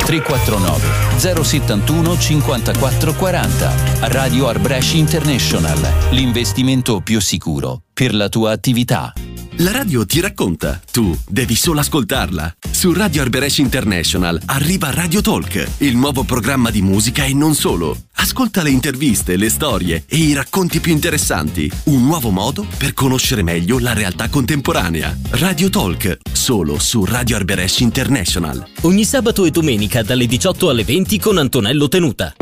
349 071 54 40. Radio Art Brescia International, l'investimento più sicuro per la tua attività. La radio ti racconta, tu devi solo ascoltarla. Su Radio Art Brescia International arriva Radio Talk, il nuovo programma di musica e non solo. Ascolta le interviste, le storie e i racconti più interessanti. Un nuovo modo per conoscere meglio la realtà contemporanea. Radio Talk, solo su Radio Art Brescia International. Ogni sabato e domenica dalle 18 alle 20 con Antonello Tenuta.